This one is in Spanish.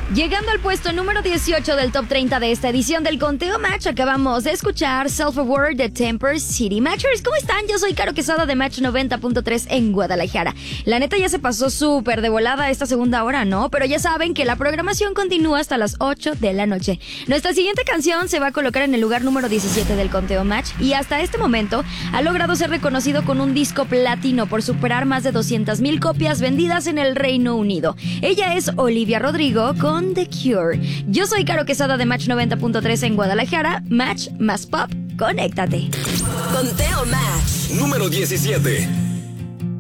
Llegando al puesto número 18 del Top 30 de esta edición del Conteo Match, acabamos de escuchar Self-Aware de Temper City Matchers. ¿Cómo están? Yo soy Caro Quesada de Match 90.3 en Guadalajara. La neta ya se pasó súper de volada esta segunda hora, ¿no? Pero ya saben que la programación continúa hasta las 8 de la noche. Nuestra siguiente canción se va a colocar en el lugar número 17 del Conteo Match y hasta este momento ha logrado ser reconocido con un disco platino por superar más de 200,000 copias vendidas en el Reino Unido. Ella es Olivia Rodrigo con The Cure. Yo soy Caro Quesada de Match 90.3 en Guadalajara. Match más pop, conéctate. Conteo Match número 17.